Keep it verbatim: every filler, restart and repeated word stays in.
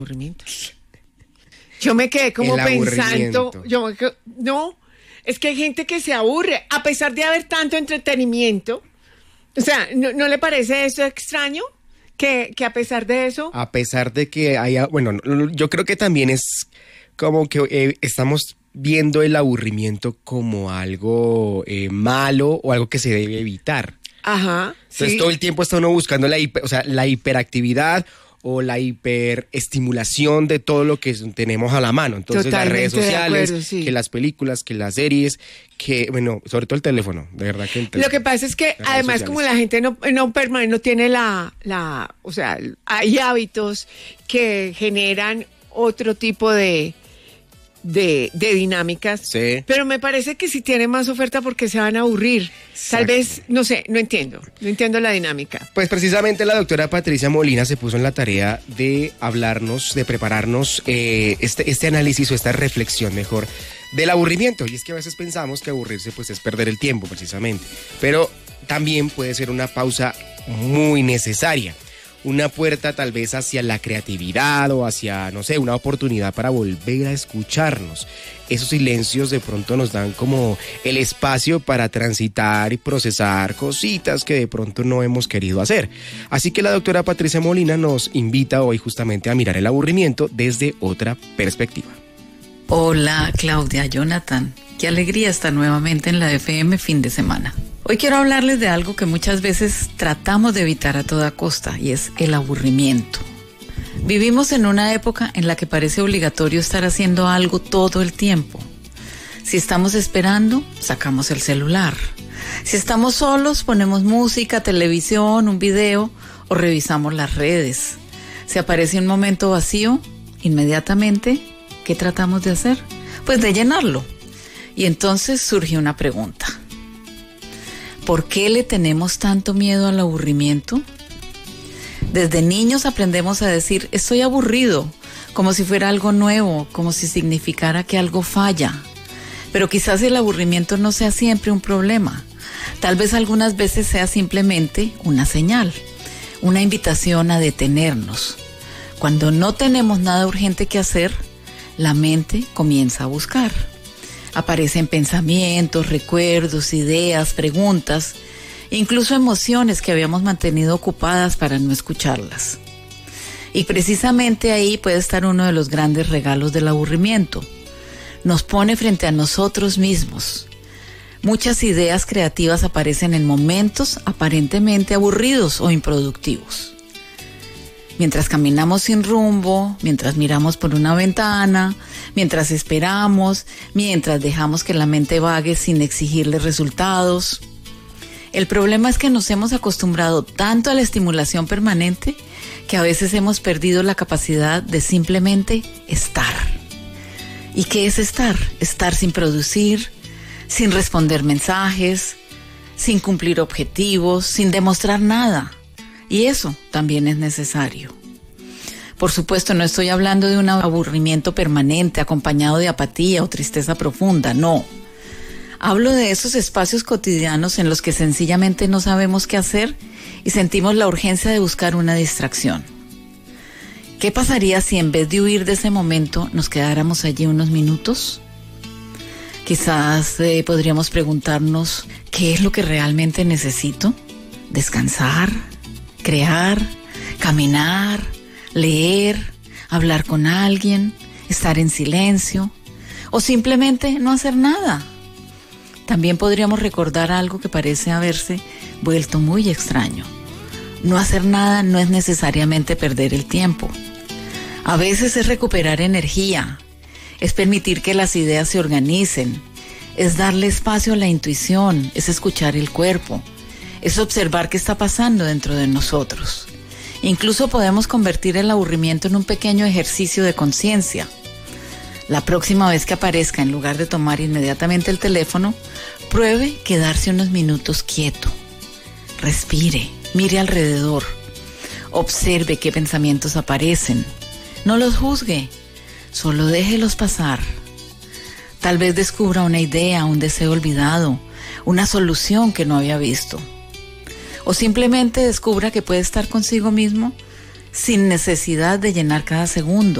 Aburrimiento. Yo me quedé como pensando, yo me quedé, no, es que hay gente que se aburre, a pesar de haber tanto entretenimiento. O sea, ¿no, no le parece eso extraño? Que, que a pesar de eso... A pesar de que haya, bueno, yo creo que también es como que eh, estamos viendo el aburrimiento como algo eh, malo o algo que se debe evitar. Ajá. Entonces sí. todo el tiempo está uno buscando la, hiper, o sea, la hiperactividad o la hiperestimulación de todo lo que tenemos a la mano. Entonces Totalmente las redes sociales, acuerdo, sí. que las películas, que las series, que, bueno, sobre todo el teléfono, de verdad que el teléfono. Lo que pasa es que además sociales. Como la gente no, no permanece, no tiene la, la, o sea, hay hábitos que generan otro tipo de... De, de dinámicas, sí. Pero me parece que si tiene más oferta porque se van a aburrir. Exacto. Tal vez, no sé, no entiendo, no entiendo la dinámica. Pues precisamente la doctora Patricia Molina se puso en la tarea de hablarnos, de prepararnos eh, este, este análisis o esta reflexión mejor del aburrimiento. Y es que a veces pensamos que aburrirse pues es perder el tiempo precisamente, pero también puede ser una pausa muy necesaria. Una puerta tal vez hacia la creatividad o hacia, no sé, una oportunidad para volver a escucharnos. Esos silencios de pronto nos dan como el espacio para transitar y procesar cositas que de pronto no hemos querido hacer. Así que la doctora Patricia Molina nos invita hoy justamente a mirar el aburrimiento desde otra perspectiva. Hola, Claudia, Jonathan. Qué alegría estar nuevamente en la F M fin de semana. Hoy quiero hablarles de algo que muchas veces tratamos de evitar a toda costa, y es el aburrimiento. Vivimos en una época en la que parece obligatorio estar haciendo algo todo el tiempo. Si estamos esperando, sacamos el celular. Si estamos solos, ponemos música, televisión, un video o revisamos las redes. Si aparece un momento vacío, inmediatamente, ¿qué tratamos de hacer? Pues de llenarlo. Y entonces surge una pregunta. ¿Por qué le tenemos tanto miedo al aburrimiento? Desde niños aprendemos a decir, estoy aburrido, como si fuera algo nuevo, como si significara que algo falla. Pero quizás el aburrimiento no sea siempre un problema. Tal vez algunas veces sea simplemente una señal, una invitación a detenernos. Cuando no tenemos nada urgente que hacer, la mente comienza a buscar. Aparecen pensamientos, recuerdos, ideas, preguntas, incluso emociones que habíamos mantenido ocupadas para no escucharlas. Y precisamente ahí puede estar uno de los grandes regalos del aburrimiento. Nos pone frente a nosotros mismos. Muchas ideas creativas aparecen en momentos aparentemente aburridos o improductivos. Mientras caminamos sin rumbo, mientras miramos por una ventana, mientras esperamos, mientras dejamos que la mente vague sin exigirle resultados. El problema es que nos hemos acostumbrado tanto a la estimulación permanente que a veces hemos perdido la capacidad de simplemente estar. ¿Y qué es estar? Estar sin producir, sin responder mensajes, sin cumplir objetivos, sin demostrar nada. Y eso también es necesario. Por supuesto, no estoy hablando de un aburrimiento permanente acompañado de apatía o tristeza profunda, no. Hablo de esos espacios cotidianos en los que sencillamente no sabemos qué hacer y sentimos la urgencia de buscar una distracción. ¿Qué pasaría si en vez de huir de ese momento nos quedáramos allí unos minutos? Quizás eh, podríamos preguntarnos, ¿qué es lo que realmente necesito? ¿Descansar? Crear, caminar, leer, hablar con alguien, estar en silencio o simplemente no hacer nada. También podríamos recordar algo que parece haberse vuelto muy extraño. No hacer nada no es necesariamente perder el tiempo. A veces es recuperar energía, es permitir que las ideas se organicen, es darle espacio a la intuición, es escuchar el cuerpo. Es observar qué está pasando dentro de nosotros. Incluso podemos convertir el aburrimiento en un pequeño ejercicio de conciencia. La próxima vez que aparezca, en lugar de tomar inmediatamente el teléfono, pruebe quedarse unos minutos quieto. Respire, mire alrededor. Observe qué pensamientos aparecen. No los juzgue, solo déjelos pasar. Tal vez descubra una idea, un deseo olvidado, una solución que no había visto. O simplemente descubra que puede estar consigo mismo sin necesidad de llenar cada segundo.